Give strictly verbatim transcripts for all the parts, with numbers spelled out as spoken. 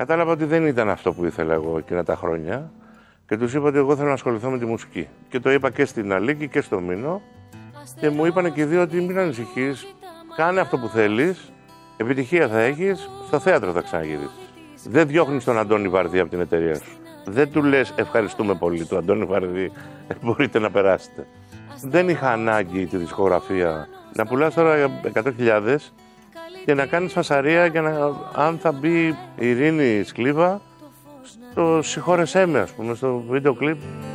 Κατάλαβα ότι δεν ήταν αυτό που ήθελα εγώ εκείνα τα χρόνια και τους είπα ότι εγώ θέλω να ασχοληθώ με τη μουσική. Και το είπα και στην Αλίκη και στο Μήνο και μου είπαν και οι δύο ότι μην ανησυχείς, κάνε αυτό που θέλεις, επιτυχία θα έχεις, στο θέατρο θα ξαναγυρίσεις. Δεν διώχνεις τον Αντώνη Βαρδί από την εταιρεία σου. Δεν του λες ευχαριστούμε πολύ του Αντώνη Βαρδί, μπορείτε να περάσετε. Δεν είχα ανάγκη τη δισκογραφία να πουλάς τώρα εκατό χιλιάδες και να κάνεις φασαρία και να, αν θα μπει η Ειρήνη Σκλίβα στο συγχώρεσέ με, ας πούμε, στο βίντεο κλιπ.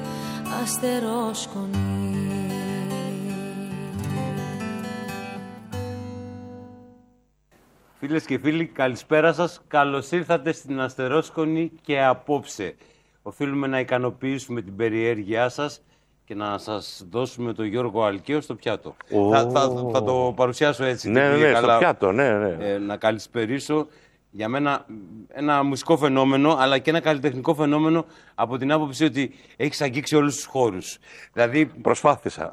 Φίλες και φίλοι, καλησπέρα σας. Καλώς ήρθατε στην Αστερόσκονη και απόψε. Οφείλουμε να ικανοποιήσουμε την περιέργειά σας και να σας δώσουμε τον Γιώργο Αλκαίο στο πιάτο. Oh. Θα, θα, θα το παρουσιάσω έτσι. Ναι, ναι, ναι, καλά, στο πιάτο, ναι, ναι. Ε, να καλησπερίσω για μένα ένα μουσικό φαινόμενο, αλλά και ένα καλλιτεχνικό φαινόμενο από την άποψη ότι έχεις αγγίξει όλους τους χώρους. Δηλαδή, προσπάθησα.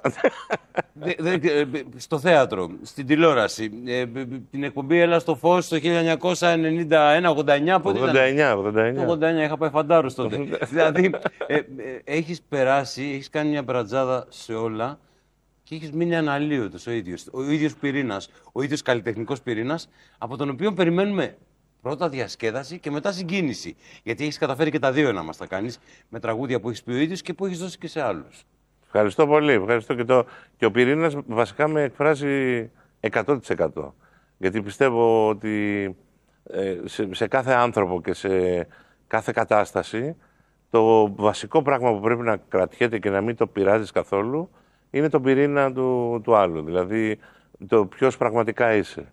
Δε, δε, στο θέατρο, στην τηλεόραση, ε, την εκπομπή Έλα στο Φως το χίλια εννιακόσια ενενήντα ένα ογδόντα εννιά. ογδόντα εννιά, ογδόντα εννιά. ογδόντα εννιά, είχα πάει φαντάρος τότε. Δηλαδή, ε, ε, έχεις περάσει, έχεις κάνει μια περατζάδα σε όλα και έχεις μείνει αναλύωτος ο ίδιος. Ο ίδιος πυρήνας, ο ίδιος καλλιτεχνικός πυρήνας, από τον οποίο περιμένουμε πρώτα διασκέδαση και μετά συγκίνηση. Γιατί έχεις καταφέρει και τα δύο να μας τα κάνεις, με τραγούδια που έχεις πει ο ίδιος και που έχεις δώσει και σε άλλους. Ευχαριστώ πολύ. Ευχαριστώ και, το... και ο πυρήνας βασικά με εκφράζει εκατό τοις εκατό. Γιατί πιστεύω ότι ε, σε, σε κάθε άνθρωπο και σε κάθε κατάσταση το βασικό πράγμα που πρέπει να κρατιέται και να μην το πειράζεις καθόλου είναι το πυρήνα του, του άλλου. Δηλαδή το ποιος πραγματικά είσαι.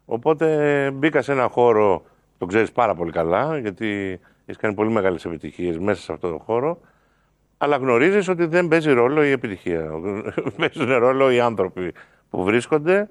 Οπότε μπήκα σε ένα χώρο, το ξέρεις πάρα πολύ καλά, γιατί έχεις κάνει πολύ μεγάλες επιτυχίες μέσα σε αυτόν τον χώρο. Αλλά γνωρίζεις ότι δεν παίζει ρόλο η επιτυχία. Παίζουν ρόλο οι άνθρωποι που βρίσκονται,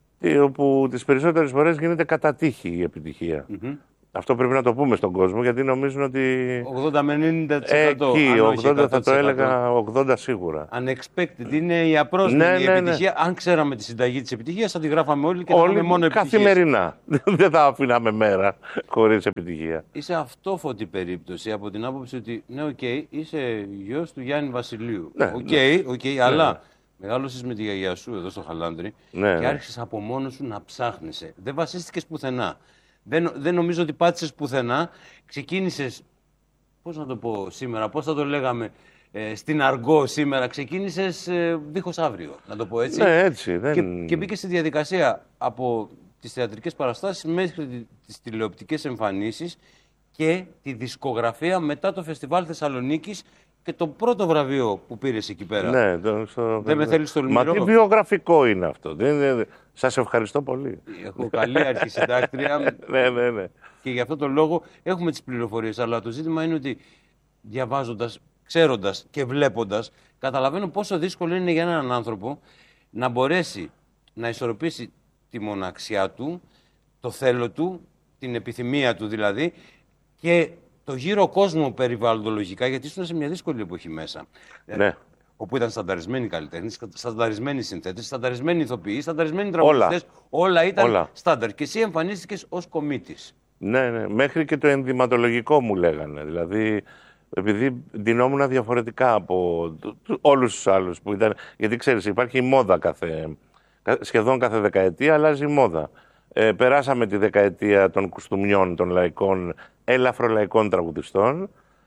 όπου τις περισσότερες φορές γίνεται κατά τύχη η επιτυχία. Mm-hmm. Αυτό πρέπει να το πούμε στον κόσμο, γιατί νομίζουν ότι ογδόντα με ενενήντα τοις εκατό. Εκεί, αν ογδόντα θα το έλεγα, ογδόντα σίγουρα. Unexpected, είναι η απρόσμενη ναι, ναι, επιτυχία. Ναι. Αν ξέραμε τη συνταγή της επιτυχίας, θα τη γράφαμε όλοι και θα είχαμε μόνο επιτυχίες. Καθημερινά. Δεν θα αφήναμε μέρα χωρίς επιτυχία. Είσαι αυτόφωτη περίπτωση από την άποψη ότι, ναι, οκ, okay, είσαι γιος του Γιάννη Βασιλείου. Ναι, οκ, okay, okay, ναι. Αλλά ναι. Μεγάλωσες με τη γιαγιά σου εδώ στο Χαλάνδρι ναι, και άρχισες από μόνος σου να ψάχνεσαι. Δεν βασίστηκες πουθενά. Δεν, δεν νομίζω ότι πάτησες πουθενά. Ξεκίνησες, πώς να το πω σήμερα, πώς θα το λέγαμε, ε, στην αργό σήμερα. Ξεκίνησες ε, δίχως αύριο, να το πω έτσι. Ναι, έτσι. Δεν... Και, και μπήκες στη διαδικασία από τις θεατρικές παραστάσεις μέχρι τις τηλεοπτικές εμφανίσεις και τη δισκογραφία μετά το Φεστιβάλ Θεσσαλονίκης και το πρώτο βραβείο που πήρες εκεί πέρα. Ναι, το, στο... Δεν με θέλεις το λμυρό. Μα τι βιογραφικό είναι αυτό. Δεν, δεν... Σας ευχαριστώ πολύ. Έχω καλή αρχισυντάκτρια. Ναι, ναι, ναι. Και γι' αυτό το λόγο έχουμε τις πληροφορίες. Αλλά το ζήτημα είναι ότι διαβάζοντας, ξέροντας και βλέποντας, καταλαβαίνω πόσο δύσκολο είναι για έναν άνθρωπο να μπορέσει να ισορροπήσει τη μοναξιά του, το θέλω του, την επιθυμία του δηλαδή, και το γύρο κόσμο περιβαλλοντολογικά, γιατί ήσουν σε μια δύσκολη εποχή μέσα. Ναι. Όπου ήταν στανταρισμένοι καλλιτέχνες, στανταρισμένοι συνθέτες, στανταρισμένοι ηθοποιοί, στανταρισμένοι τραγουδιστές. Όλα. Όλα ήταν όλα. Στάνταρ. Και εσύ εμφανίστηκες ως κομίτης. Ναι, ναι. Μέχρι και το ενδυματολογικό μου λέγανε. Δηλαδή, επειδή ντυνόμουν διαφορετικά από όλους τους άλλους που ήταν. Γιατί ξέρεις, υπάρχει η μόδα κάθε. Σχεδόν κάθε δεκαετία αλλάζει η μόδα. Ε, περάσαμε τη δεκαετία των κουστούμιών, των λαϊκών, ελαφρολαϊκών τραγουδιστών.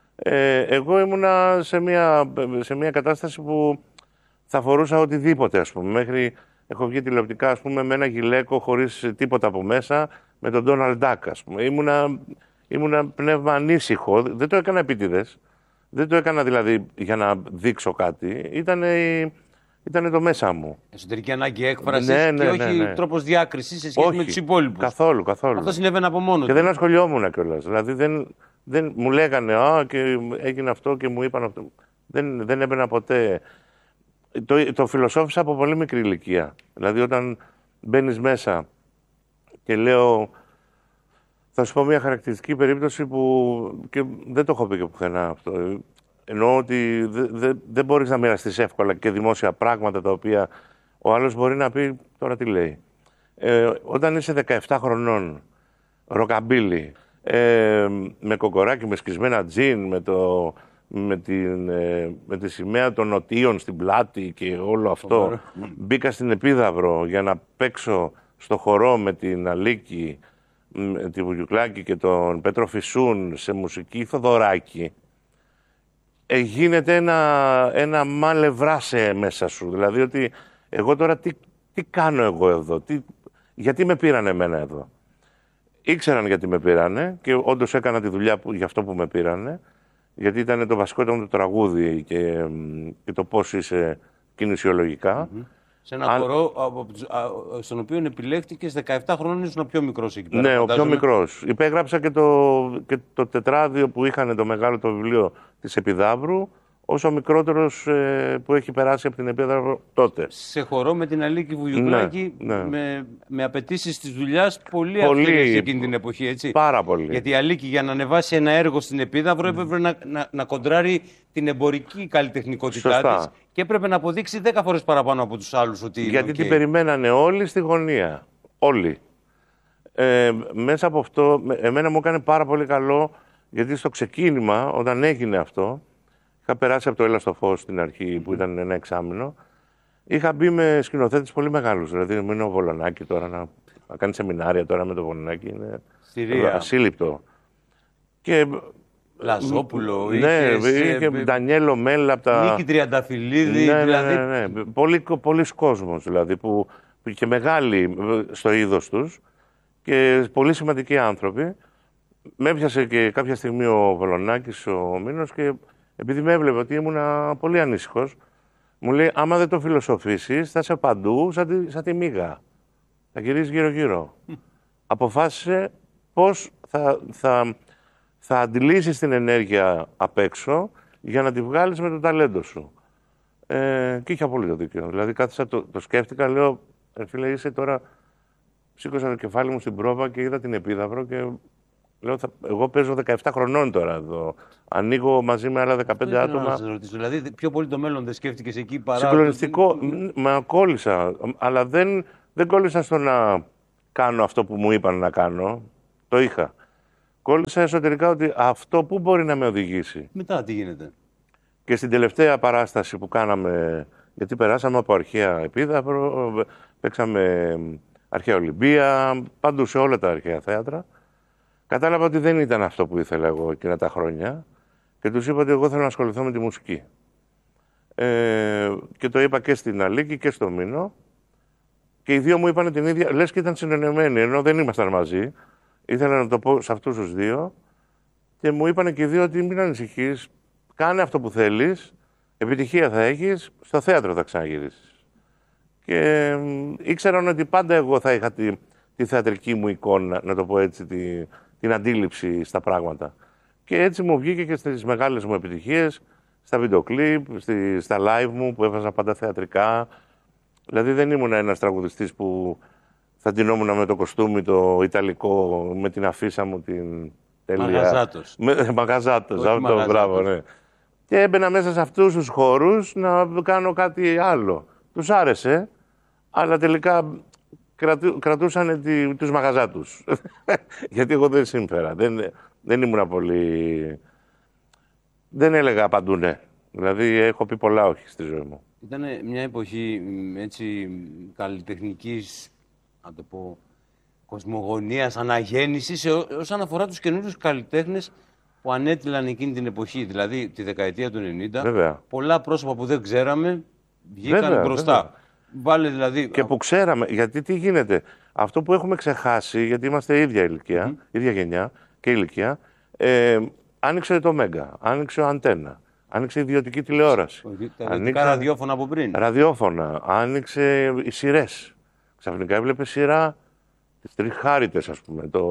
Ε, εγώ ήμουνα σε μια, σε μια κατάσταση που θα φορούσα οτιδήποτε, ας πούμε. Μέχρι έχω βγει τηλεοπτικά, ας πούμε, με ένα γυλαίκο χωρίς τίποτα από μέσα, με τον Ντόναλντ Ντακ, ας πούμε. Ήμουνα, ήμουνα πνεύμα ανήσυχο. Δεν το έκανα επίτηδες. Δεν το έκανα δηλαδή για να δείξω κάτι. Ήτανε, ήτανε το μέσα μου. Εσωτερική ανάγκη έκφρασης, ναι, ναι, και όχι ναι, ναι. τρόπος διάκρισης σε σχέση όχι, με τους υπόλοιπους. Καθόλου, καθόλου. Αυτό συνέβαινε από μόνο και του. δεν ασχολιόμουν κιόλας. Δηλαδή δεν, δεν μου λέγανε «Α, και έγινε αυτό και μου είπαν αυτό». Δεν, δεν έμπαινα ποτέ. Το, το φιλοσόφισα από πολύ μικρή ηλικία. Δηλαδή όταν μπαίνεις μέσα και λέω... Θα σου πω μια χαρακτηριστική περίπτωση που και δεν το έχω πει και πουθενά αυτό. Εννοώ ότι δεν δε, δεν μπορείς να μοιραστείς εύκολα και δημόσια πράγματα τα οποία ο άλλος μπορεί να πει τώρα τι λέει. Ε, όταν είσαι δεκαεπτά χρονών, ροκαμπίλι, ε, με κοκοράκι, με σκισμένα τζιν, με, το, με, την, ε, με τη σημαία των νοτίων στην πλάτη και όλο αυτό. Μπήκα στην Επίδαυρο για να παίξω στο χορό με την Αλίκη, με τη Βουγιουκλάκη και τον Πέτρο Φυσούν σε μουσική Θοδωράκη. Ε, γίνεται ένα, ένα μάλευράσε μέσα σου. Δηλαδή ότι εγώ τώρα τι, τι κάνω εγώ εδώ, τι, γιατί με πήραν εμένα εδώ. Ήξεραν γιατί με πήρανε και όντως έκανα τη δουλειά που, για αυτό που με πήρανε, γιατί ήταν το βασικό ήταν το τραγούδι και, και το πώς είσαι κινησιολογικά. Mm-hmm. Σε ένα χορό στον οποίο επιλέχτηκες δεκαεπτά χρόνων, ήσουν ο πιο μικρός εκεί πέρα. Ναι, ο πιο μικρός. Υπέγραψα και το, και το τετράδιο που είχαν το μεγάλο το βιβλίο της Επιδαύρου, ως ο μικρότερος ε, που έχει περάσει από την Επίδαυρο τότε. Σε χορό με την Αλίκη Βουγιουκλάκη, ναι, ναι. με, με απαιτήσεις της δουλειάς πολύ, πολύ αυστηρές εκείνη την εποχή, έτσι. Πάρα πολύ. Γιατί η Αλίκη για να ανεβάσει ένα έργο στην Επίδαυρο mm. έπρεπε να, να, να κοντράρει την εμπορική καλλιτεχνικότητά της και έπρεπε να αποδείξει δέκα φορές παραπάνω από τους άλλους ότι γιατί okay. την περιμένανε όλοι στη γωνία. Όλοι. Ε, μέσα από αυτό, εμένα μου έκανε πάρα πολύ καλό, γιατί στο ξεκίνημα, όταν έγινε αυτό, είχα περάσει από το Έλα στο Φως στην αρχή, που ήταν ένα εξάμηνο. Είχα μπει με σκηνοθέτες πολύ μεγάλους. Δηλαδή, μου είναι ο Βολονάκη τώρα να, να κάνει σεμινάρια τώρα με το Βολονάκη. Είναι Συρία. Ασύλληπτο. Και Λαζόπουλο, ναι, είχε Ντανιέλο Μέλα από τα... Νίκη Τριανταφυλλίδη, ναι, δηλαδή... ναι, ναι, ναι. Πολύ, πολλοί κόσμος, δηλαδή, που, που και μεγάλοι στο είδος τους και πολύ σημαντικοί άνθρωποι. Με έπιασε και κάποια στιγμή ο Βολονάκης, ο Μήνος, και επειδή με έβλεπε ότι ήμουν πολύ ανήσυχος, μου λέει, άμα δεν το φιλοσοφήσεις, θα είσαι παντού σαν τη, σαν τη μύγα. Θα γυρίζεις γύρω-γύρω. Αποφάσισε πώς θα, θα, θα αντιλήσεις την ενέργεια απ' έξω για να τη βγάλεις με το ταλέντο σου. Ε, και είχε απόλυτο δίκιο. Δηλαδή κάθισα, το, το σκέφτηκα, λέω, φίλε, είσαι τώρα... Σήκωσα το κεφάλι μου στην πρόβα και είδα την Επίδαυρο και λέω, θα, εγώ παίζω δεκαεπτά χρονών τώρα εδώ. Ανοίγω μαζί με άλλα δεκαπέντε άτομα. Να σας ρωτήσω, δηλαδή πιο πολύ το μέλλον δεν σκέφτηκες εκεί παρά... Συγκλονιστικό, μα κόλλησα, αλλά δεν, δεν κόλλησα στο να κάνω αυτό που μου είπαν να κάνω. Το είχα. Κόλλησα εσωτερικά ότι αυτό που μπορεί να με οδηγήσει. Μετά τι γίνεται? Και στην τελευταία παράσταση που κάναμε, γιατί περάσαμε από αρχαία Επίδαυρο, παίξαμε αρχαία Ολυμπία, παντού σε όλα τα αρχαία θέατρα. Κατάλαβα ότι δεν ήταν αυτό που ήθελα εγώ εκείνα τα χρόνια και τους είπα ότι εγώ θέλω να ασχοληθώ με τη μουσική. Ε, και το είπα και στην Αλίκη και στο Μήνο και οι δύο μου είπαν την ίδια, λες και ήταν συνεννοημένοι, ενώ δεν ήμασταν μαζί. Ήθελα να το πω σε αυτούς τους δύο και μου είπαν και οι δύο ότι μην ανησυχείς, κάνε αυτό που θέλεις, επιτυχία θα έχεις, στο θέατρο θα ξαναγυρίσεις. Και ε, ήξεραν ότι πάντα εγώ θα είχα τη, τη θεατρική μου εικόνα, να το πω έτσι, τη, την αντίληψη στα πράγματα. Και έτσι μου βγήκε και στις μεγάλες μου επιτυχίες, στα βίντεο κλιπ, στη, στα live μου που έβαζα πάντα θεατρικά. Δηλαδή δεν ήμουν ένας τραγουδιστής που θα ντυνόμουν με το κοστούμι το ιταλικό, με την αφίσα μου την τέλεια. Μαγαζάτος. Με, μαγαζάτος, αυτό, μπράβο, ναι. Και έμπαινα μέσα σε αυτούς τους χώρους να κάνω κάτι άλλο. Τους άρεσε, αλλά τελικά κρατού, κρατούσαν τη, τους μαγαζάτους. Γιατί εγώ δεν σύμφερα, δεν, δεν ήμουν πολύ... Δεν έλεγα παντού ναι. Δηλαδή έχω πει πολλά όχι στη ζωή μου. Ήταν μια εποχή έτσι καλλιτεχνικής, να το πω, κοσμογονίας, αναγέννησης όσον αφορά τους καινούριους καλλιτέχνες που ανέτειλαν εκείνη την εποχή, δηλαδή τη δεκαετία του ενενήντα. Βέβαια. Πολλά πρόσωπα που δεν ξέραμε βγήκαν βέβαια, μπροστά. Βέβαια. Βάλε δηλαδή... Και που ξέραμε, γιατί τι γίνεται. Αυτό που έχουμε ξεχάσει, γιατί είμαστε ίδια ηλικία, mm. ίδια γενιά και ηλικία, ε, άνοιξε το Μέγκα, άνοιξε ο Αντένα, άνοιξε η ιδιωτική τηλεόραση. Τα άνοιξε... ραδιόφωνα από πριν. Ραδιόφωνα, άνοιξε οι σειρές. Ξαφνικά έβλεπε σειρά τις Τριχάριτες, ας πούμε, το...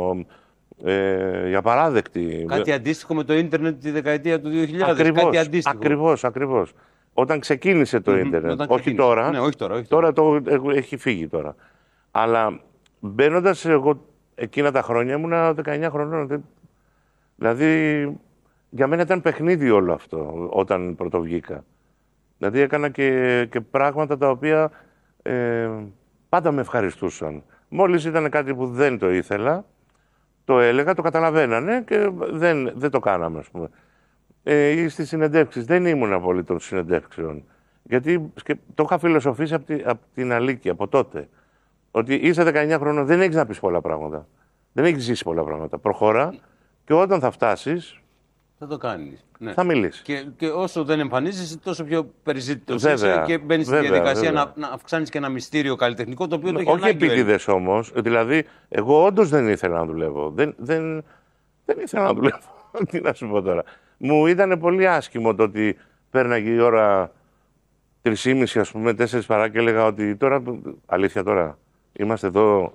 Ε, για παράδεκτη. Κάτι αντίστοιχο με το ίντερνετ τη δεκαετία του δύο χιλιάδες. Ακριβώς, κάτι αντίστοιχο. Ακριβώς, ακριβώς. Όταν ξεκίνησε το mm-hmm, ίντερνετ, όχι, ξεκίνησε. Τώρα, ναι, όχι τώρα, όχι τώρα. Τώρα το έχει φύγει τώρα. Αλλά μπαίνοντας εγώ εκείνα τα χρόνια ήμουνα δεκαεννιά χρονών. Δηλαδή για μένα ήταν παιχνίδι όλο αυτό όταν πρωτοβγήκα. Δηλαδή έκανα και, και πράγματα τα οποία ε, πάντα με ευχαριστούσαν. Μόλις ήταν κάτι που δεν το ήθελα, το έλεγα, το καταλαβαίνανε και δεν, δεν το κάναμε, ας πούμε. Ε, στις συνεντεύξεις δεν ήμουν πολύ των συνεντεύξεων. Γιατί το είχα φιλοσοφήσει από, τη, από την Αλίκη, από τότε. Ότι είσαι δεκαεννιά χρονών, δεν έχεις να πεις πολλά πράγματα. Δεν έχεις ζήσει πολλά πράγματα. Προχώρα και όταν θα φτάσεις. Θα το κάνεις. Ναι. Θα μιλήσεις. Και, και όσο δεν εμφανίζεσαι, τόσο πιο περιζήτητος είσαι και μπαίνεις στη διαδικασία να, να αυξάνεις και ένα μυστήριο καλλιτεχνικό το οποίο το έχει όχι επίτηδες όμως. Δηλαδή, εγώ όντως δεν ήθελα να δουλεύω. Δεν, δεν, δεν ήθελα να δουλεύω. Τι να σου πω τώρα. Μου ήταν πολύ άσχημο το ότι πέρναγε η ώρα τρεις και μισή, ας πούμε, τέσσερις παρά και έλεγα ότι τώρα, αλήθεια τώρα, είμαστε εδώ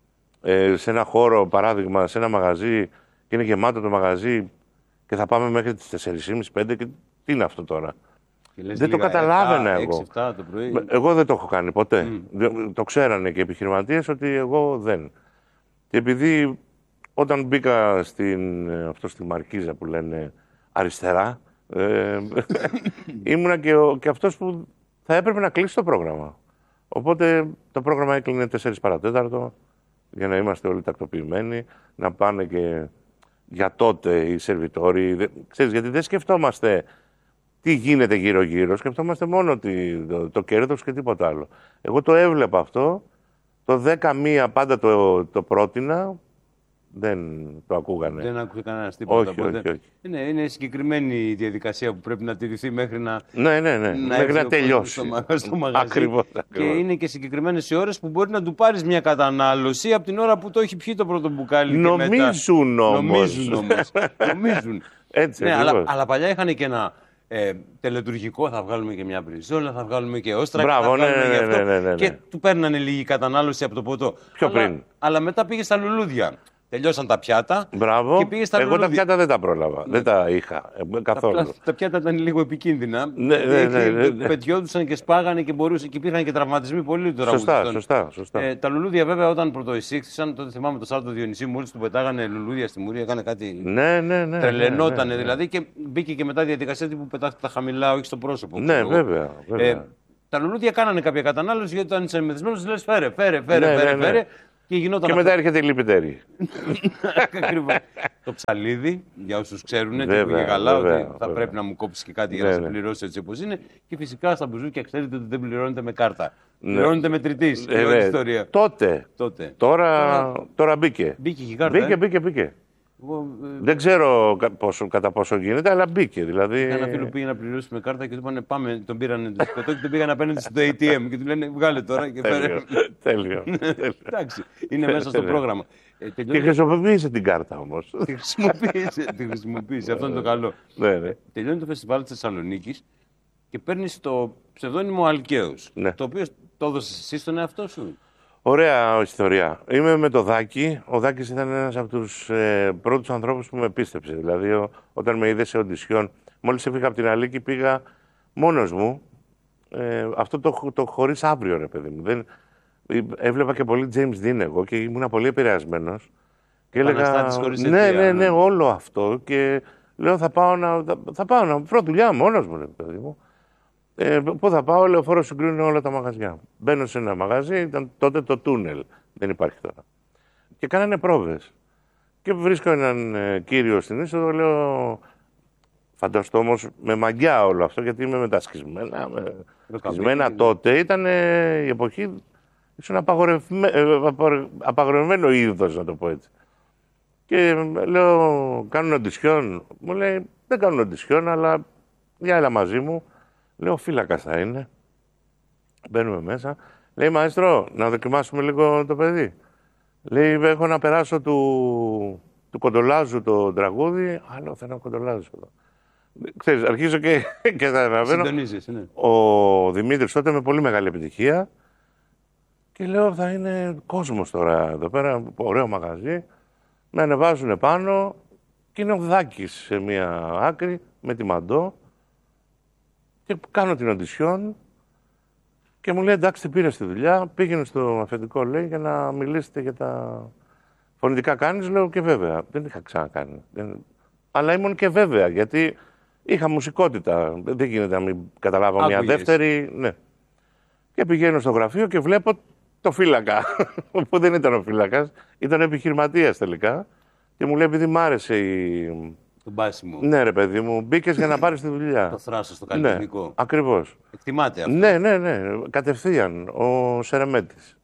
ε, σε ένα χώρο, παράδειγμα, σε ένα μαγαζί και είναι γεμάτο το μαγαζί και θα πάμε μέχρι τις τέσσερις και μισή πέντε και τι είναι αυτό τώρα. Δεν το καταλάβαινα εγώ. έξι εφτά το πρωί. Εγώ δεν το έχω κάνει ποτέ. Mm. Το ξέρανε και οι επιχειρηματίες ότι εγώ δεν. Και επειδή όταν μπήκα στην, αυτό στη Μαρκίζα που λένε αριστερά, ε, ήμουνα και, ο, και αυτός που θα έπρεπε να κλείσει το πρόγραμμα. Οπότε το πρόγραμμα έκλεινε τέσσερις παρατέταρτο για να είμαστε όλοι τακτοποιημένοι, να πάνε και για τότε οι σερβιτόροι. Ξέρεις, γιατί δεν σκεφτόμαστε τι γίνεται γύρω-γύρω, σκεφτόμαστε μόνο το, το κέρδος και τίποτα άλλο. Εγώ το έβλεπα αυτό, το δέκα μία πάντα το, το πρότεινα, δεν το ακούγανε. Δεν άκουσε κανένα τίποτα. Όχι, όχι, όχι. Είναι, είναι συγκεκριμένη η διαδικασία που πρέπει να τηρηθεί μέχρι να, ναι, ναι, ναι. να, μέχρι να τελειώσει. Στο, μαγαζί, στο μαγαζί. Ακριβώς, ακριβώς. ακριβώς. Και είναι και συγκεκριμένες οι ώρες που μπορεί να του πάρεις μια κατανάλωση από την ώρα που το έχει πιει το πρώτο μπουκάλι. Νομίζουν όμως. Νομίζουν όμως. Νομίζουν. Έτσι, ναι, αλλά, αλλά παλιά είχαν και ένα ε, τελετουργικό, θα βγάλουμε και μια μπριζόλα, θα βγάλουμε και όστρα. Μπράβο, θα ναι, ναι, αυτό, ναι, ναι, ναι. Και του παίρνανε λίγη κατανάλωση από το ποτό. Πιο αλλά, πριν. Αλλά μετά πήγε στα λουλούδια. Τελειώσαν τα πιάτα. Μπράβο. Και πήγε στα Εγώ λουλούδια. τα πιάτα δεν τα πρόλαβα. Ναι. Δεν τα είχα ε, καθόλου. Τα, τα πιάτα ήταν λίγο επικίνδυνα. Ναι, ναι, ναι, ναι, ναι. Πετιόντουσαν και σπάγανε και, μπορούσε, και υπήρχαν και τραυματισμοί πολύ τώρα. Σωστά, σωστά, σωστά. Ε, τα λουλούδια βέβαια όταν πρωτοεισήχθησαν, τότε θυμάμαι το Σάββατο Διονυσίου, μόλις του πετάγανε λουλούδια στη μουρία, έκανε κάτι. Ναι, ναι, ναι. Τρελαινότανε ναι, ναι, ναι. δηλαδή και μπήκε και μετά η διαδικασία που πετάχτε τα χαμηλά, όχι στο πρόσωπο. Ναι, βέβαια. βέβαια. Ε, τα λουλούδια κάνανε κάποια κατανάλωση γιατί όταν είσαι μεθυσμένο, λε φέρε, φέρε, φέρε, ναι, φέρε, ναι, ναι. φέρε. Και, γινόταν και μετά έρχεται η λιπητέρη. Το ψαλίδι, για όσους ξέρουν, και βέβαια, πήγε καλά, βέβαια, ότι θα βέβαια. πρέπει να μου κόψει και κάτι για ναι, να σε ναι. πληρώσει έτσι όπως είναι. Και φυσικά στα μπουζούκια ξέρετε ότι δεν πληρώνετε με κάρτα. Ναι. Πληρώνετε με τριτής. Ε, Είναι όλη ναι. ιστορία. Τότε. Τότε. Τώρα, Τώρα... τώρα μπήκε. Μπήκε και η κάρτα. Μπήκε, ε? μπήκε, μπήκε. Εγώ, ε... Δεν ξέρω κα- πόσο, κατά πόσο γίνεται, αλλά μπήκε. Δηλαδή... Ένα φίλο πήγε να πληρώσει με κάρτα και του είπανε πάμε, τον πήρανε το σκοτώ και τον πήγαν απέναντι στο έι τι εμ και του λένε βγάλε τώρα και φέρε. Τέλειο. Τέλειο. Εντάξει, είναι μέσα στο πρόγραμμα. Ε, Και χρησιμοποίησε την κάρτα όμως. Τη χρησιμοποίησε, τη χρησιμοποίησε. Αυτό είναι το καλό. Ναι, ναι. Τελειώνει το φεστιβάλ της Θεσσαλονίκης και παίρνει το ψευδόνυμο Αλκαίος. Ναι. Το οποίο το έδωσες εσύ στον εαυτό σου. Ωραία ιστορία. Είμαι με το Δάκη. Ο Δάκης ήταν ένας από τους ε, πρώτους ανθρώπους που με πίστεψε. Δηλαδή, ο, όταν με είδε σε οντισιόν, μόλις έφυγα από την Αλίκη, πήγα μόνος μου. Ε, αυτό το, το χωρίς αύριο, ρε παιδί μου. Δεν, έβλεπα και πολύ James Dean εγώ και ήμουν πολύ επηρεασμένος. Και έλεγα, ναι, ναι, ναι, ναι, όλο αυτό. Και λέω, θα πάω να, θα πάω να βρω δουλειά μόνος μου, ρε παιδί μου. Ε, πού θα πάω, λεωφόρο συγκρίνουν όλα τα μαγαζιά. Μπαίνω σε ένα μαγαζί, ήταν τότε το τούνελ. Δεν υπάρχει τώρα. Και κάνανε πρόβες. Και βρίσκω έναν ε, κύριο στην είσοδο, λέω. Φανταστώ όμως με μαγιά όλο αυτό, γιατί είμαι με τα σκισμένα. Με... Σκισμένα τότε ήταν ε, η εποχή. Ήσουν απαγορευμέ... ε, απαγορευμένο είδος, να το πω έτσι. Και λέω, κάνουν οντισιόν. Μου λέει, δεν κάνουν οντισιόν, αλλά για έλα μαζί μου. Λέω, φύλακας θα είναι. Μπαίνουμε μέσα. Λέει, μαέστρο, να δοκιμάσουμε λίγο το παιδί. Λέει, έχω να περάσω του, του Κοντολάζου το τραγούδι. Άλλο θέλω να Κοντολάζου εδώ. Ξέρεις, αρχίζω και, και θα αναβαίνω. Συντονίζεις, ναι. Ο Δημήτρης τότε με πολύ μεγάλη επιτυχία. Και λέω, θα είναι κόσμος τώρα εδώ πέρα. Ωραίο μαγαζί. Με ανεβάζουν πάνω. Και είναι ο Δάκης σε μία άκρη με τη Μαντό. Και κάνω την οντισιόν και μου λέει, εντάξει, πήρε τη δουλειά, πήγαινε στο αφεντικό, λέει, για να μιλήσετε για τα φωνητικά κάνεις. Λέω, και βέβαια, δεν είχα ξανακάνει. Δεν... Αλλά ήμουν και βέβαια, γιατί είχα μουσικότητα. Δεν γίνεται να μην καταλάβω Άκουγες. μια δεύτερη. Ναι. Και πηγαίνω στο γραφείο και βλέπω το φύλακα, που δεν ήταν ο φύλακας, ήταν επιχειρηματίας τελικά. Και μου λέει, επειδή μ' άρεσε η. Το μπάσιμο. Ναι, ρε παιδί μου, μπήκε για να πάρει τη δουλειά. Το θράσος, το καλλιτεχνικό. Ναι, ακριβώς. Εκτιμάται αυτό. Ναι, ναι, ναι. Κατευθείαν. Ο Σερεμέτης.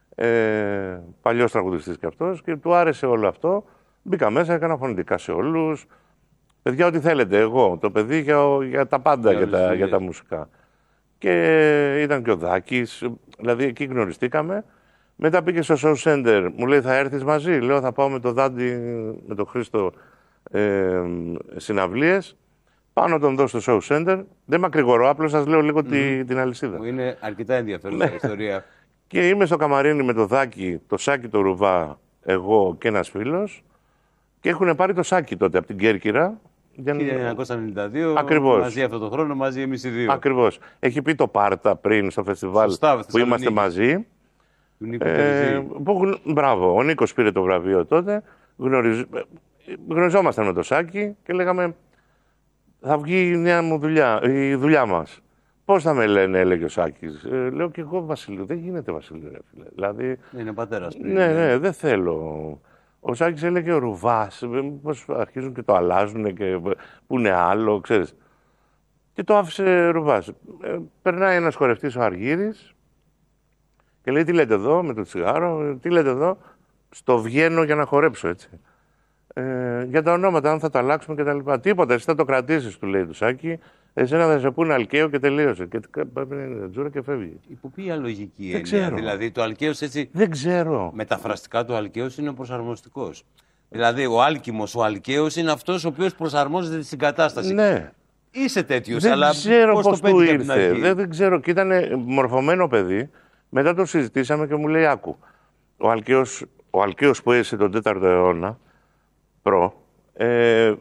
Ε, παλιός τραγουδιστής κι αυτός και του άρεσε όλο αυτό. Μπήκα μέσα, έκανα φωνητικά σε όλους. Παιδιά, ό,τι θέλετε. Εγώ, το παιδί για, για τα πάντα, για, για, τα, για τα μουσικά. Και ήταν και ο Δάκης. Δηλαδή εκεί γνωριστήκαμε. Μετά πήγε στο show center. Μου λέει, θα έρθεις μαζί. Λέω, θα πάω με το Δάντη, με τον Χρήστο ε, συναυλίες. Πάω να τον δω στο show center. Δεν μακρηγορώ, απλώς σας λέω λίγο mm. τη, την αλυσίδα. Μου είναι αρκετά ενδιαφέρουσα η ιστορία. Και είμαι στο καμαρίνι με το Δάκη, το Σάκη το Ρουβά, εγώ και ένας φίλος. Και έχουν πάρει το Σάκη τότε από την Κέρκυρα. χίλια εννιακόσια ενενήντα δύο, Ακριβώς. Μαζί αυτό το χρόνο, μαζί εμείς οι δύο. Ακριβώς. Έχει πει το Πάρτα πριν στο φεστιβάλ. Σωστά, που είμαστε μαζί. Του Νίκο ε, που, μπράβο, ο Νίκος πήρε το βραβείο τότε. Γνωριζ... Γνωριζόμασταν με το Σάκη και λέγαμε θα βγει η νέα μου δουλειά, η δουλειά μας. Πώς θα με λένε, έλεγε ο Σάκης. Ε, λέω και εγώ Βασιλείο. Δεν γίνεται Βασιλείο, ρε φίλε. Δηλαδή, είναι πατέρας πριν. Ναι, ναι, δεν θέλω. Ο Σάκης έλεγε ο Ρουβάς. Πώς αρχίζουν και το αλλάζουν και που είναι άλλο, ξέρεις. Και το άφησε Ρουβάς. Ε, περνάει ένας χορευτής ο Αργύρης και λέει τι λέτε εδώ με το τσιγάρο, τι λέτε εδώ. Στο βγαίνω για να χορέψω έτσι. Ε, για τα ονόματα, αν θα τα αλλάξουμε και τα λοιπά. Τίποτα, εσύ θα το κρατήσεις, του λέει του Σάκη. Εσένα θα σε πούνε Αλκαίο και τελείωσε. Και παίρνει τζούρα και φεύγει. Υπό ποια λογική έννοια, ξέρω. Δηλαδή το Αλκαίος έτσι. Δεν ξέρω. Μεταφραστικά το Αλκαίος είναι ο προσαρμοστικός. Δηλαδή ο Άλκημος, ο Αλκαίος είναι αυτός ο οποίος προσαρμόζεται στην κατάσταση. Ναι. Είσαι τέτοιος, δεν αλλά ξέρω πώς, πώς το του ήρθε. Δεν, δεν ξέρω. Και ήταν μορφωμένο παιδί. Μετά το συζητήσαμε και μου λέει άκου. Ο Αλκαίος, ο Αλκαίος που έζησε τον τέταρτο αιώνα προ. Ε,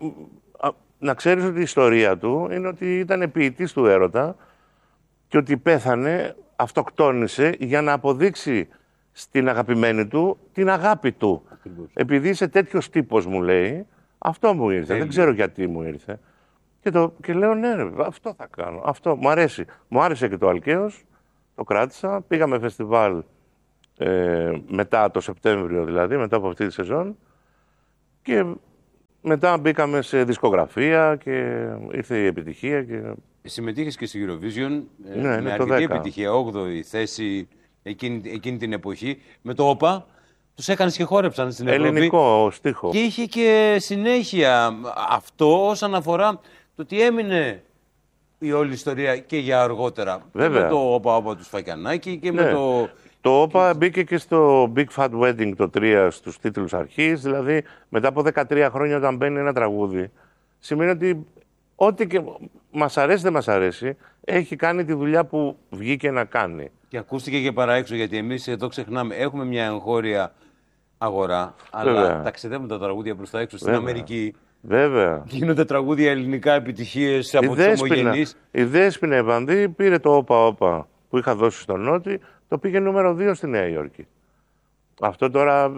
να ξέρεις ότι η ιστορία του είναι ότι ήταν ποιητής του έρωτα και ότι πέθανε, αυτοκτόνησε για να αποδείξει στην αγαπημένη του την αγάπη του. Ακριβώς. Επειδή είσαι τέτοιος τύπος, μου λέει, αυτό μου ήρθε. Δεν, Δεν ξέρω γιατί μου ήρθε. Και, το, και λέω ναι, ρε, αυτό θα κάνω. Αυτό μου αρέσει. Μου άρεσε και το Αλκαίος, το κράτησα. Πήγαμε φεστιβάλ ε, μετά το Σεπτέμβριο, δηλαδή, μετά από αυτή τη σεζόν. Και μετά μπήκαμε σε δισκογραφία και ήρθε η επιτυχία. Και... Συμμετείχες και στη Eurovision ναι, με αρκετή επιτυχία, όγδοη θέση εκείνη, εκείνη την εποχή. Με το ΟΠΑ τους έκανες και χόρεψαν στην Ευρώπη. Ελληνικό στίχο. Και είχε και συνέχεια αυτό όσον αφορά το ότι έμεινε η όλη ιστορία και για αργότερα. Βέβαια. Με το ΟΠΑ ΟΠΑ του Σφακιανάκη και ναι. με το... Το ΟΠΑ μπήκε και στο Big Fat Wedding το τρία στους τίτλους αρχής, δηλαδή μετά από δεκατρία χρόνια όταν μπαίνει ένα τραγούδι, σημαίνει ότι ό,τι και μας αρέσει δεν μας αρέσει, έχει κάνει τη δουλειά που βγήκε να κάνει. Και ακούστηκε και παραέξω, γιατί εμείς εδώ ξεχνάμε, έχουμε μια εγχώρια αγορά, αλλά Βέβαια. ταξιδεύουν τα τραγούδια προς τα έξω στην Βέβαια. Αμερική. Βέβαια. Γίνονται τραγούδια ελληνικά επιτυχίες από τους ομογενείς. Η Δέσποινα Ευανδύ πήρε το ΟΠΑ ΟΠΑ που είχα δώσει στον Νότι, το πήγε νούμερο δύο στη Νέα Υόρκη. Αυτό τώρα,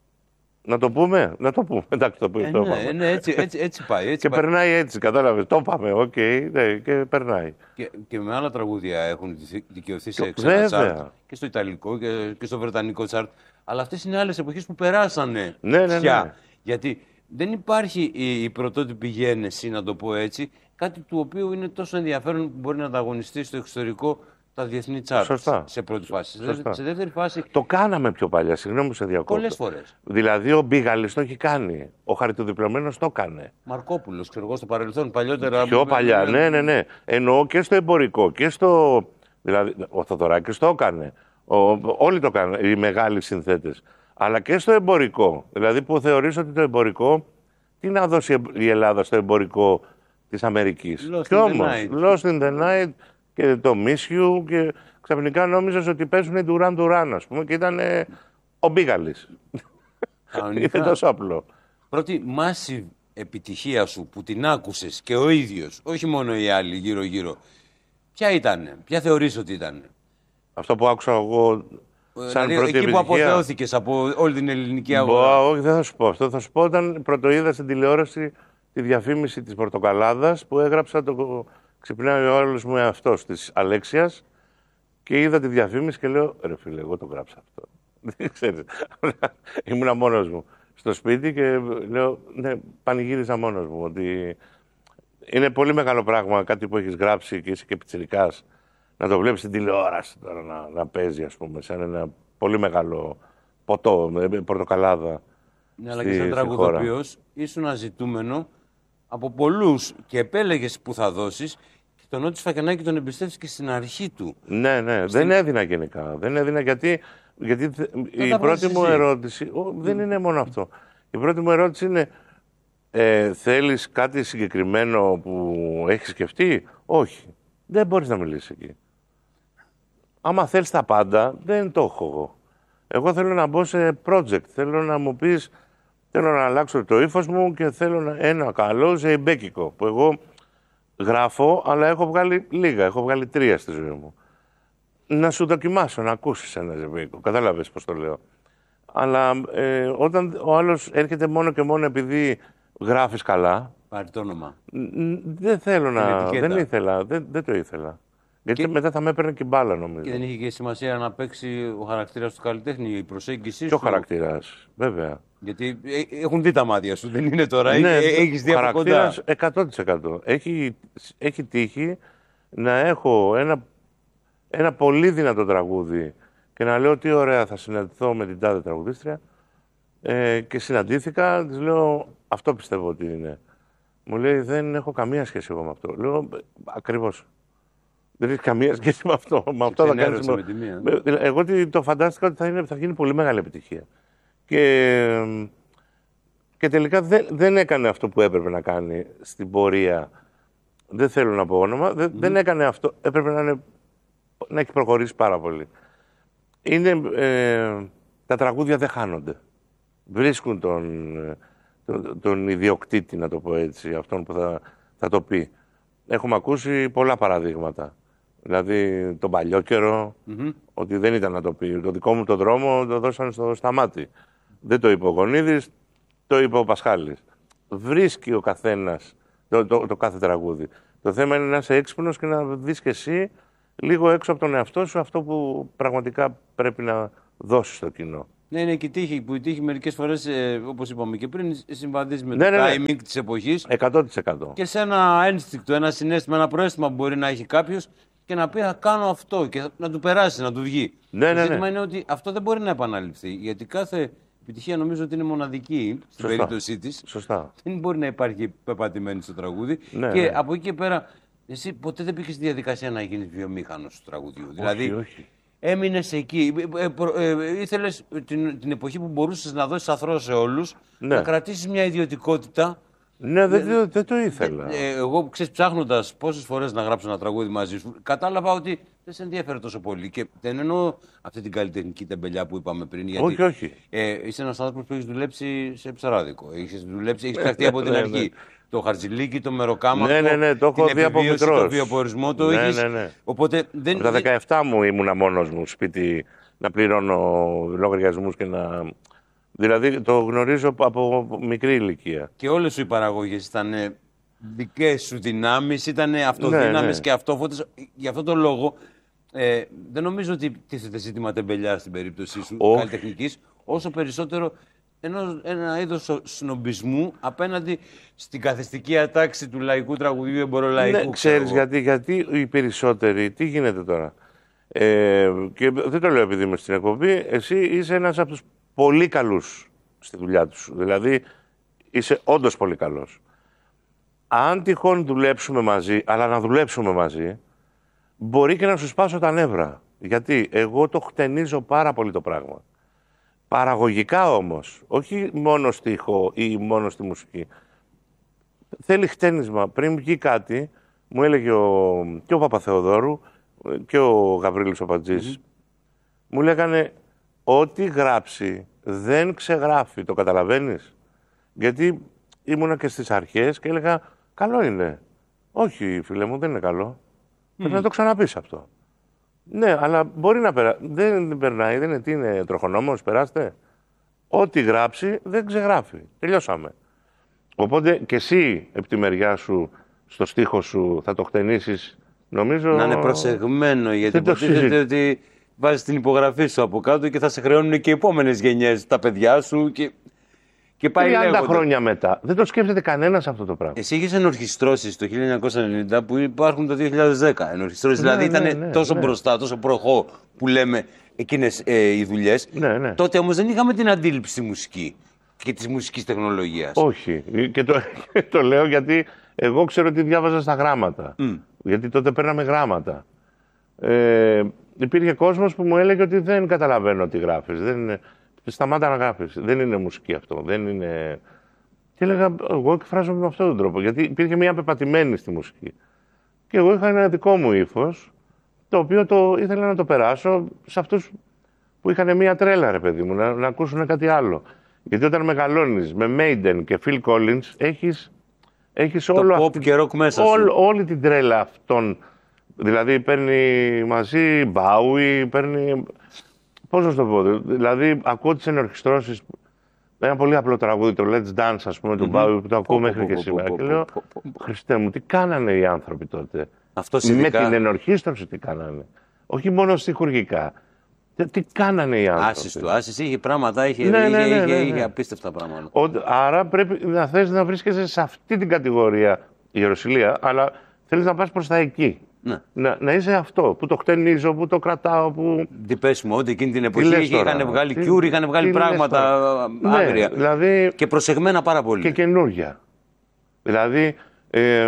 να το πούμε, να το πούμε, εντάξει το, ε, το ναι, πάμε. Ναι, έτσι, έτσι, έτσι πάει. Έτσι και πάει. περνάει έτσι, κατάλαβες, το πάμε, οκ, okay, ναι, και περνάει. Και, και με άλλα τραγούδια έχουν δικαιωθεί σε ξένα τσάρτ, και στο Ιταλικό και, και στο Βρετανικό τσάρτ. Αλλά αυτές είναι άλλες εποχές που περάσανε ναι, ναι, πια. Ναι. Γιατί δεν υπάρχει η, η πρωτότυπη γένεση, να το πω έτσι, κάτι του οποίου είναι τόσο ενδιαφέρον που μπορεί να ανταγωνιστεί στο εξωτερικό τα διεθνή τσάρτ σε πρώτη φάση. Σωστά. Σε δεύτερη φάση. Το κάναμε πιο παλιά, συγγνώμη που σε διακόπτω. Πολλές φορές. Δηλαδή ο Μπίγαλης το έχει κάνει. Ο Χαριτοδιπλωμένος το έκανε. Μαρκόπουλος, ξέρω εγώ, στο παρελθόν, παλιότερα. Πιο παλιά, ναι, ναι, ναι. Εννοώ και στο εμπορικό και στο. Δηλαδή, ο Θοδωράκης το έκανε. Ο... Όλοι το έκαναν, οι μεγάλοι συνθέτες. Αλλά και στο εμπορικό. Δηλαδή που θεωρείς ότι το εμπορικό. Τι να δώσει η Ελλάδα στο εμπορικό της Αμερικής. Lost Κι όμως, Lost in the Night και το Miss You και ξαφνικά νόμιζες ότι παίζουν οι Duran Duran, ας πούμε, και ήταν ε, ο Μπίγαλης. Είναι τόσο απλό. Πρώτη massive επιτυχία σου που την άκουσες και ο ίδιος, όχι μόνο οι άλλοι γύρω-γύρω, ποια ήτανε, ποια θεωρείς ότι ήτανε? Αυτό που άκουσα εγώ σαν δηλαδή, πρώτη εκεί επιτυχία. Που αποθεώθηκες από όλη την ελληνική αγορά. Μπο, όχι, δεν θα σου πω αυτό. Θα σου πω όταν πρωτοείδα στην τηλεόραση τη διαφήμιση της Πορτοκαλάδας που έγραψα το «Ξυπνάει ο άλλος μου εαυτός» της Αλέξιας και είδα τη διαφήμιση και λέω «Ρε φίλε, εγώ το γράψα αυτό». Δεν ξέρεις. Ήμουνα μόνος μου. στο σπίτι και λέω, ναι, πανηγύριζα μόνος μου ότι είναι πολύ μεγάλο πράγμα κάτι που έχεις γράψει και είσαι και πιτσιρικάς να το βλέπεις στην τηλεόραση τώρα να, να παίζει, ας πούμε, σαν ένα πολύ μεγάλο ποτό, πορτοκαλάδα. Ναι, αλλά και σαν τραγουδοποιός ήσουν αζητούμενο από πολλούς και επέλεγες που θα δώσεις και τον Νότι Σφακιανάκη τον εμπιστεύτηκες και στην αρχή του. Ναι, ναι, στην... δεν έδινα γενικά. Δεν έδινα γιατί, γιατί η πρώτη μου ερώτηση, ο, δεν είναι μόνο αυτό. Η πρώτη μου ερώτηση είναι, ε, θέλεις κάτι συγκεκριμένο που έχεις σκεφτεί? Όχι, δεν μπορείς να μιλήσεις εκεί. Άμα θέλεις τα πάντα, δεν το έχω εγώ. Εγώ θέλω να μπω σε project, θέλω να μου πεις, θέλω να αλλάξω το ύφος μου και θέλω ένα καλό ζεϊμπέκικο, που εγώ γράφω, αλλά έχω βγάλει λίγα, έχω βγάλει τρία στη ζωή μου. Να σου δοκιμάσω, να ακούσεις ένα ζεϊμπέκικο, κατάλαβες πώς το λέω. Αλλά ε, όταν ο άλλος έρχεται μόνο και μόνο επειδή γράφεις καλά, πάρει το όνομα. Δεν θέλω να, δεν ήθελα, δεν, δεν το ήθελα. Γιατί και... μετά θα με έπαιρνε και μπάλα, νομίζω. Και δεν είχε και σημασία να παίξει ο χαρακτήρας του καλλιτέχνη, η προσέγγιση σου. Και ο χαρακτήρας, βέβαια. Γιατί έχουν δει τα μάτια σου, δεν είναι τώρα. Ναι, έχεις δει από κοντά. εκατό τοις εκατό. Έχει, έχει τύχει να έχω ένα, ένα πολύ δυνατό τραγούδι και να λέω τι ωραία θα συναντηθώ με την τάδε τραγουδίστρια. Ε, και συναντήθηκα, της λέω αυτό πιστεύω ότι είναι. Μου λέει δεν έχω καμία σχέση εγώ με αυτό. Λέω ακριβώς. Δεν έχει καμία σχέση με αυτό. Με αυτό θα κάνεις... με τη μία. Εγώ το φαντάστηκα ότι θα, είναι, θα γίνει πολύ μεγάλη επιτυχία. Και, και τελικά δεν, δεν έκανε αυτό που έπρεπε να κάνει στην πορεία. Δεν θέλω να πω όνομα. Δεν, mm. δεν έκανε αυτό. Έπρεπε να, είναι, να έχει προχωρήσει πάρα πολύ. Είναι, ε, τα τραγούδια δεν χάνονται. Βρίσκουν τον, τον, τον ιδιοκτήτη, να το πω έτσι, αυτόν που θα, θα το πει. Έχουμε ακούσει πολλά παραδείγματα. Δηλαδή τον παλιό καιρό, mm-hmm. ότι δεν ήταν να το πει. Το δικό μου το δρόμο το δώσανε στο Σταμάτη. Δεν το είπε ο Γονίδης, το είπε ο Πασχάλης. Βρίσκει ο καθένας το, το, το κάθε τραγούδι. Το θέμα είναι να είσαι έξυπνος και να δεις και εσύ λίγο έξω από τον εαυτό σου αυτό που πραγματικά πρέπει να δώσεις στο κοινό. Ναι, είναι και η τύχη που η τύχη μερικές φορές, ε, όπως είπαμε και πριν, συμβαδίζει με ναι, το ναι, ναι. timing της εποχής. εκατό τοις εκατό. Και σε ένα ένστικτο, ένα συναίσθημα, ένα προαίσθημα που μπορεί να έχει κάποιος και να πει θα κάνω αυτό και να του περάσει, να του βγει. Ναι, ναι, το ναι. ζήτημα είναι ότι αυτό δεν μπορεί να επαναληφθεί. Γιατί κάθε επιτυχία νομίζω ότι είναι μοναδική στην Σωστά. περίπτωσή της. Σωστά. Δεν μπορεί να υπάρχει πεπατημένη στο τραγούδι. Ναι, και ναι. από εκεί και πέρα, εσύ ποτέ δεν πήγες στη διαδικασία να γίνεις βιομήχανος του τραγουδιού. Όχι, δηλαδή, όχι. έμεινες εκεί. Ε, ε, ε, ήθελες την, την εποχή που μπορούσες να δώσεις αθρώο σε όλους, ναι. να κρατήσεις μια ιδιωτικότητα. Ναι, δεν, δεν, δεν το ήθελα. Ε, εγώ, ξέρεις, ψάχνοντας πόσες φορές να γράψω ένα τραγούδι μαζί σου, κατάλαβα ότι δεν σε ενδιαφέρει τόσο πολύ. Και δεν εννοώ αυτή την καλλιτεχνική τεμπελιά που είπαμε πριν. Γιατί, όχι, όχι. Ε, είσαι ένας άνθρωπος που έχεις δουλέψει σε ψαράδικο. Έχεις δουλέψει, έχεις ψαχτεί από την αρχή. Το χαρτζηλίκι, το μεροκάματο, ναι, ναι, ναι, το έχω δει από μικρός. Το βιοπορισμό το ναι, έχεις. Ναι, ναι. Οπότε δεν... Από τα δεκαεπτά μου ήμουνα μόνος μου σπίτι να πληρώνω λογαριασμούς και να... Δηλαδή το γνωρίζω από μικρή ηλικία. Και όλες σου οι παραγωγές ήταν δικές σου δυνάμεις, ήταν αυτοδύναμες, ναι, ναι. και αυτόφωτες. Γι' αυτό τον λόγο ε, δεν νομίζω ότι τίθεται ζήτημα τεμπελιά στην περίπτωσή σου, oh. καλλιτεχνικής, όσο περισσότερο ενώ ένα είδος σνομπισμού απέναντι στην καθιστική ατάξη του λαϊκού τραγουδιού, εμπορολαϊκού. Ναι, ξέρεις γιατί, γιατί οι περισσότεροι, τι γίνεται τώρα. Ε, και δεν το λέω επειδή είμαι στην εκπομπή, εσύ είσαι ένας από τους πολύ καλούς στη δουλειά τους. Δηλαδή είσαι όντως πολύ καλός. Αν τυχόν δουλέψουμε μαζί, αλλά να δουλέψουμε μαζί, μπορεί και να σου σπάσω τα νεύρα. Γιατί εγώ το χτενίζω πάρα πολύ το πράγμα. Παραγωγικά όμως, όχι μόνο στίχο ή μόνο στη μουσική. Θέλει χτένισμα. Πριν βγει κάτι, μου έλεγε ο, και ο Παπαθεοδόρου και ο Γαβρίλης ο Πατζής, mm-hmm. μου λέγανε ό,τι γράψει δεν ξεγράφει. Το καταλαβαίνεις? Γιατί ήμουνα και στις αρχές και έλεγα καλό είναι. Όχι φίλε μου, δεν είναι καλό. Mm. Πρέπει να το ξαναπείς αυτό. Ναι, αλλά μπορεί να περάσει. Δεν περνάει, δεν είναι, τι είναι τροχονόμος, περάστε. Ό,τι γράψει δεν ξεγράφει. Τελειώσαμε. Οπότε και εσύ επί τη μεριά σου, στο στίχο σου, θα το χτενίσεις, νομίζω. Να είναι προσεγμένο, γιατί υποτίθεται ότι βάζεις την υπογραφή σου από κάτω και θα σε χρεώνουν και οι επόμενες γενιές, τα παιδιά σου. Και, Και πάει τριάντα λέγοντας. χρόνια μετά. Δεν το σκέφτεται κανένας αυτό το πράγμα. Εσύ είχες ενορχιστρώσεις το χίλια εννιακόσια ενενήντα που υπάρχουν το δύο χιλιάδες δέκα. Ενορχιστρώσεις, Ναι, δηλαδή ναι, ήταν ναι, τόσο ναι. μπροστά, τόσο προχώ που λέμε εκείνες ε, οι δουλειές. Ναι, ναι. Τότε όμως δεν είχαμε την αντίληψη στη μουσική και της μουσικής τεχνολογίας. Όχι. Και το, το λέω γιατί εγώ ξέρω ότι διάβαζα στα γράμματα. Mm. Γιατί τότε παίρναμε γράμματα. Ε, υπήρχε κόσμος που μου έλεγε ότι δεν καταλαβαίνω τι γράφεις. Δεν είναι... Σταμάτα να γράφεις. Δεν είναι μουσική αυτό. Δεν είναι... Και έλεγα, εγώ εκφράζομαι με αυτόν τον τρόπο. Γιατί υπήρχε μια πεπατημένη στη μουσική. Και εγώ είχα ένα δικό μου ύφος, το οποίο το ήθελα να το περάσω σε αυτούς που είχαν μια τρέλα, ρε παιδί μου, να, να ακούσουν κάτι άλλο. Γιατί όταν μεγαλώνεις με Maiden και Phil Collins, έχεις, έχεις Το όλο pop αυτή- και rock μέσα σου. όλ- όλη την τρέλα αυτών. Δηλαδή παίρνει μαζί Bowie, παίρνει... Πώς να σου το πω, δηλαδή ακούω τις ενορχιστρώσεις. Ένα πολύ απλό τραγούδι, το Let's Dance, ας πούμε, του Bowie, που το ακούω Πω, μέχρι πω, και πω, σήμερα. πω, Και πω, λέω, πω, πω, πω. Χριστέ μου, τι κάνανε οι άνθρωποι τότε. Αυτό Με ειδικά. την ενορχίστρωση τι κάνανε. Όχι μόνο στιχουργικά. Τι, τι κάνανε οι άνθρωποι. Άσης του, Άσης είχε πράγματα, είχε, Ναι, είχε, ναι, ναι, είχε, ναι, ναι. είχε απίστευτα πράγματα. Ο- άρα πρέπει να θες να βρίσκεσαι σε αυτή την κατηγορία η Ιεροσυλία, αλλά θέλεις να πας προς τα εκεί. Ναι. Να, να είσαι αυτό, που το χτενίζω, που το κρατάω, που... Τι πες μου, ότι εκείνη την Τι εποχή λες είχε- τώρα, είχαν βγάλει τι- Cure, είχαν βγάλει τι λες πράγματα τώρα. άγρια. Ναι, δηλαδή Και προσεγμένα πάρα πολύ. και καινούργια. Δηλαδή, ε,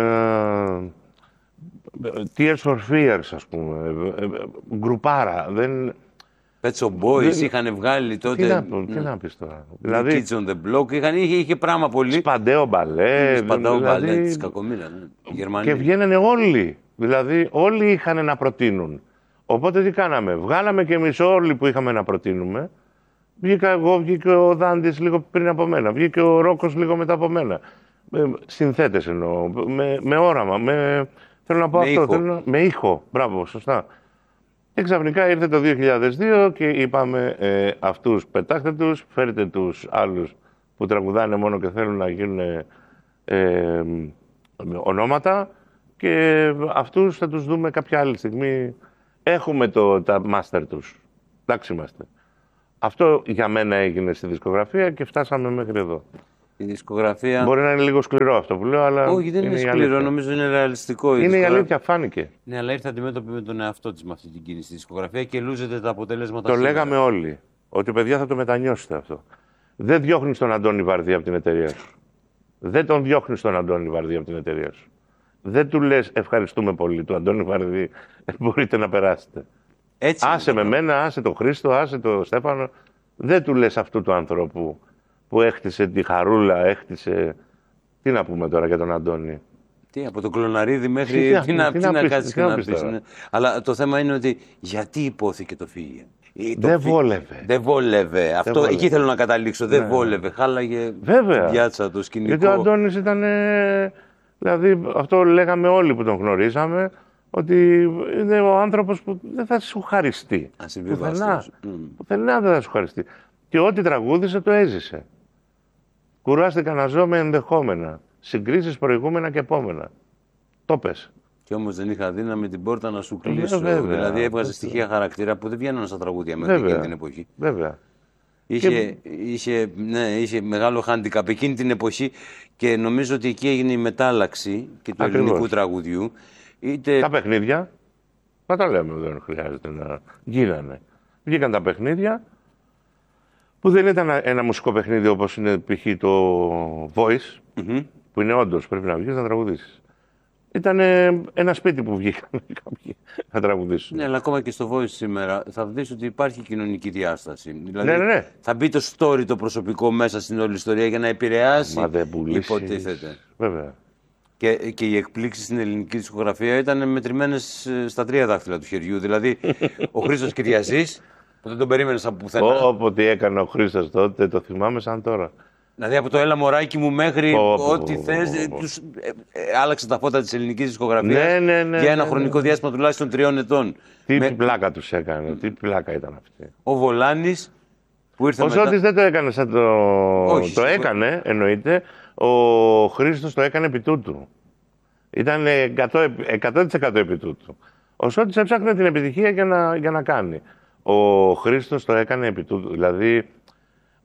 Tears for Fears, ας πούμε, ε, ε, γκρουπάρα. Δεν... Pet Shop Boys Δεν- είχαν βγάλει Τι τότε. να, πω, τι να πεις τώρα. Δηλαδή, Δηλαδή, Kids on the Block, είχαν, είχε, είχε πράγμα πολύ. σπαντέο μπαλέ. Σπαντάω δηλαδή, μπαλέ της Κακομοίρα. Ναι. Οι Γερμανοί. Και βγαίνανε όλοι. Δηλαδή, όλοι είχαν να προτείνουν. Οπότε τι κάναμε. Βγάλαμε κι εμείς όλοι που είχαμε να προτείνουμε. Βγήκα εγώ, βγήκε ο Δάντης λίγο πριν από μένα. Βγήκε ο Ρόκος λίγο μετά από μένα. Ε, συνθέτες εννοώ. Με, με όραμα. Με, θέλω να πω Με αυτό. ήχο. Θέλω να, με ήχο. Μπράβο, σωστά. Και ξαφνικά ήρθε το δύο χιλιάδες δύο και είπαμε ε, αυτούς πετάχτε τους, φέρτε τους άλλους που τραγουδάνε μόνο και θέλουν να γίνουν ε, ε, ονόματα και αυτούς θα τους δούμε κάποια άλλη στιγμή. Έχουμε το, τα μάστερ τους. Εντάξει είμαστε. Αυτό για μένα έγινε στη δισκογραφία και φτάσαμε μέχρι εδώ. Η δισκογραφία. Μπορεί να είναι λίγο σκληρό αυτό που λέω, αλλά Όχι, δεν είναι, η σκληρό, αλήθεια. νομίζω είναι ρεαλιστικό. Είναι η δισκογρα- αλήθεια, φάνηκε. Ναι, αλλά ήρθε αντιμέτωπη με τον εαυτό τη με αυτή την κίνηση στη δισκογραφία και λούζεται τα αποτελέσματα. Το σήμερα. λέγαμε όλοι. Ότι παιδιά θα το μετανιώσετε αυτό. Δεν διώχνει τον Αντώνη Βαρδί από την εταιρεία σου. Δεν τον διώχνει τον Αντώνη Βαρδί από την εταιρεία σου. Δεν του λες ευχαριστούμε πολύ του Αντώνη Βαρδί. Μπορείτε να περάσετε. Έτσι Άσε είναι. με μένα, άσε τον Χρήστο, άσε τον Στέφανο. Δεν του λες αυτού του ανθρώπου που έχτισε τη χαρούλα, έχτισε. Τι να πούμε τώρα για τον Αντώνη. Τι, από τον Κλωναρίδη μέχρι. Τι να- Τι να, τι τι να να πεις, κάτσεις τι και να να πεις πεις. τώρα. Ναι. Αλλά το θέμα είναι ότι γιατί υπόθηκε το φύγε. Ε, το Δεν φύ- βόλευε. Δεν βόλευε. Αυτό, βόλευε. εκεί θέλω να καταλήξω. Δεν Ναι. βόλευε. Χάλαγε Βέβαια. την πιάτσα, το σκηνικό. Γιατί ο Αντώνης ήταν. ε, Δηλαδή, αυτό λέγαμε όλοι που τον γνωρίζαμε, ότι είναι ο άνθρωπος που δεν θα σου χαριστεί. Ασυμβίβαστος. Πουθενά. Μμ. Πουθενά δεν θα σου χαριστεί. Και ό,τι τραγούδισε το έζησε. Κουράστηκα να ζω με ενδεχόμενα. Συγκρίσεις προηγούμενα και επόμενα. Το πες. Και όμως δεν είχα δύναμη την πόρτα να σου Ε, κλείσω. βέβαια. Δηλαδή έβγαζε στοιχεία χαρακτήρα που δεν βγαίνουν στα τραγούδια μέχρι Βέβαια. εκείνη την εποχή. Βέβαια. Είχε, είχε, ναι, είχε μεγάλο handicap εκείνη την εποχή και νομίζω ότι εκεί έγινε η μετάλλαξη και του Ακριβώς. ελληνικού τραγουδιού. Είτε... Τα παιχνίδια, να τα λέμε, δεν χρειάζεται να γίνανε. Βγήκαν τα παιχνίδια, που δεν ήταν ένα μουσικό παιχνίδι όπως είναι π.χ. το Voice, Μμμ. που είναι όντως πρέπει να βγεις να τραγουδήσεις. Ήταν ένα σπίτι που βγήκαν κάποιοι να τραγουδήσουν. Ναι, αλλά ακόμα και στο Voice σήμερα θα δεις ότι υπάρχει κοινωνική διάσταση. Δηλαδή Ναι, ναι, ναι. θα μπει το story το προσωπικό μέσα στην όλη ιστορία για να επηρεάσει, Μα δεν πουλήσεις. υποτίθεται. Βέβαια. Και, και οι εκπλήξεις στην ελληνική δισκογραφία ήταν μετρημένες ε, στα τρία δάχτυλα του χεριού. Δηλαδή, ο Χρήστος Κυριαζής, που δεν τον περίμενες από πουθενά. Όποτε έκανε ο Χρήστος τότε, το θυμάμαι σαν τώρα. Δηλαδή, από το έλα μωράκι μου μέχρι Πω, πω, ό,τι πω, θες, πω, ε, πω. τους, ε, ε, άλλαξε τα φώτα της ελληνικής δισκογραφίας Ναι, ναι, ναι, για ένα ναι, χρονικό ναι. διάστημα τουλάχιστον τριών ετών. Τι Με- πλάκα τους έκανε, τι πλάκα ήταν αυτή. Ο Βολάνης, που ήρθε Ο μετά... Σώτης δεν το έκανε σαν το... Όχι, το σίγουρα. έκανε, εννοείται. Ο Χρήστος το έκανε επί τούτου. Ήταν εκατό τοις εκατό επί τούτου. Ο Σώτης έψαχνε την επιτυχία για να, για να κάνει. Ο Χρήστος το έκανε επί τούτου. Δηλαδή,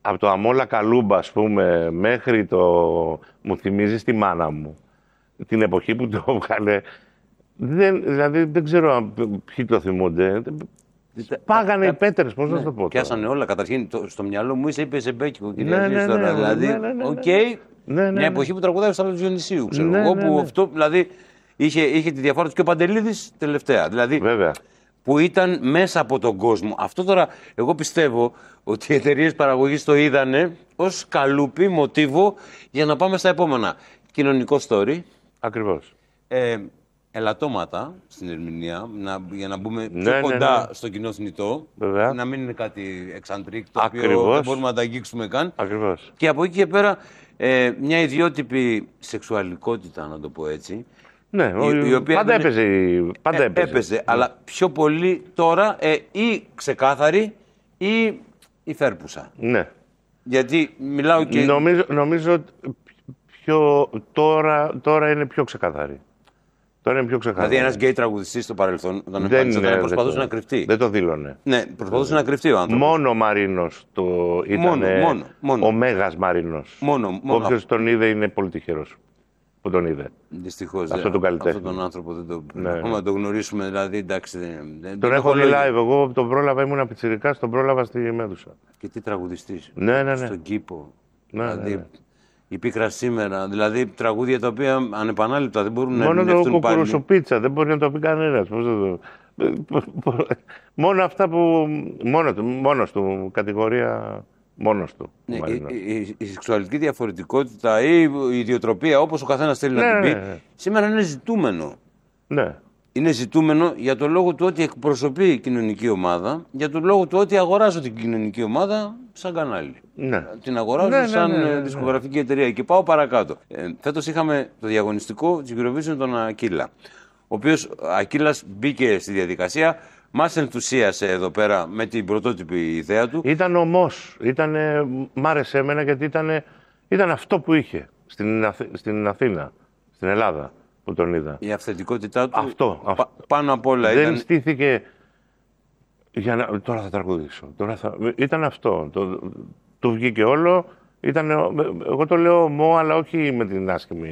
από το Αμόλα Καλούμπα, ας πούμε, μέχρι το... Μου θυμίζει τη μάνα μου. Την εποχή που το έβγαλε. Δεν, δηλαδή δεν ξέρω ποιοι το θυμούνται. Πάγανε οι πέτρες, πώς να το πω. Πιάσανε όλα. Καταρχήν το, στο μυαλό μου είσαι, είπε Ζεμπέκικο, κυρία Ναι, ναι, Ζήστορα. ναι, Δηλαδή, ναι, ναι, ναι, οκ, ναι, ναι, μια εποχή που τραγουδάει ο Σταύρος Διονυσίου, ξέρω Ναι, εγώ, ναι, που ναι. αυτό δηλαδή είχε, είχε τη διαφορά του και ο Παντελίδης τελευταία. Δηλαδή, Βέβαια. που ήταν μέσα από τον κόσμο. Αυτό τώρα, εγώ πιστεύω ότι οι εταιρείες παραγωγής το είδανε ως καλούπι, μοτίβο για να πάμε στα επόμενα. Κοινωνικό story. Ακριβώς. Ε, ελαττώματα στην ερμηνεία, να, για να μπούμε Ναι, πιο ναι, κοντά ναι. στο κοινό θνητό. Βέβαια. Να μην είναι κάτι εξαντρίκ, το Ακριβώς. οποίο δεν μπορούμε να τα αγγίξουμε καν. Ακριβώς. Και από εκεί και πέρα, ε, μια ιδιότυπη σεξουαλικότητα, να το πω έτσι. Ναι, η, η οποία πάντα δεν- έπαιζε. Πάντα ε, έπαιζε. έπαιζε, αλλά πιο πολύ τώρα ε, ή ξεκάθαρη ή υφέρπουσα. Ναι. Γιατί μιλάω και... Νομίζω, νομίζω ότι πιο, τώρα, τώρα είναι πιο ξεκαθαρή. Τώρα είναι πιο ξεκαθαρή. Δηλαδή, ένα γκέι τραγουδιστή στο παρελθόν, όταν δεν εμφανιζόταν, είναι, προσπαθούσε δεν να το- κρυφτεί. Δεν το δήλωνε. Ναι, προσπαθούσε να κρυφτεί ο άνθρωπος. Μόνο ο Μαρίνος το ήταν. Μόνο, μόνο, μόνο. Ο Μέγας Μαρίνος. Μόνο, μόνο. Όποιος τον είδε είναι πολύ τυχερός που τον είδε. Δυστυχώς. Αυτό τον καλλιτέχνη. Αυτόν τον άνθρωπο δεν το. Ναι. Ακόμα να το γνωρίσουμε, δηλαδή εντάξει. Δεν, δεν, Τον δεν έχω δει λόγια. live. Εγώ τον πρόλαβα, ήμουν πιτσιρικάς, τον πρόλαβα στη Μέδουσα. Και τι τραγουδιστή. Ναι, ναι, ναι. Στον κήπο. Ναι, δηλαδή, ναι, ναι. η πίκρα σήμερα. Δηλαδή τραγούδια τα οποία ανεπανάληπτα δεν μπορούν να Μόνο το ερμηνευτούν πάλι. κουκουρουσουπίτσα, δεν μπορεί να το πει κανένας. Πώς θα το... Μόνο αυτά που μόνο του, μόνος του, κατηγορία μόνος του. ο Ναι, η, Μαρίνος. η, η, η σεξουαλική διαφορετικότητα ή η ιδιοτροπία, όπως ο καθένας θέλει Ναι, να την πει, ναι, ναι. σήμερα είναι ζητούμενο. Ναι. Είναι ζητούμενο για το λόγο του ότι εκπροσωπεί η κοινωνική ομάδα, για το λόγο του ότι αγοράζω την κοινωνική ομάδα σαν κανάλι. Ναι. Την αγοράζω Ναι, ναι, σαν ναι, ναι, ε, ναι. δισκογραφική εταιρεία. Και πάω παρακάτω. Ε, φέτος είχαμε το διαγωνιστικό της Eurovision τον Ακύλα. Ο οποίος Ακύλας μπήκε στη διαδικασία, μας ενθουσίασε εδώ πέρα με την πρωτότυπη ιδέα του. Ήταν ομός. Ήτανε, μ' άρεσε εμένα γιατί ήταν, ήταν αυτό που είχε στην, Αθ- στην Αθήνα, στην Ελλάδα που τον είδα. Η αυθεντικότητά του Αυτό, πα- αυτό. πάνω απ' όλα Δεν ήταν. στήθηκε για να... Τώρα θα τραγουδήσω. Τώρα θα... Ήταν αυτό. Το... Του βγήκε όλο. Ήταν... Εγώ το λέω ομό, αλλά όχι με την άσχημη